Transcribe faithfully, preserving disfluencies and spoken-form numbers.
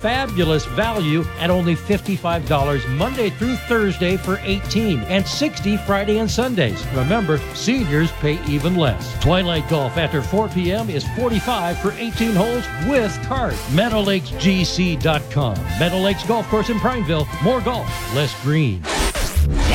fabulous value at only fifty-five dollars Monday through Thursday for eighteen dollars and sixty dollars Friday and Sundays. Remember, seniors pay even less. Twilight Golf after four p.m. is forty-five dollars for eighteen holes with cart. Meadow Lakes G C dot com. Meadow Lakes Golf Course in Prineville. More golf, less green.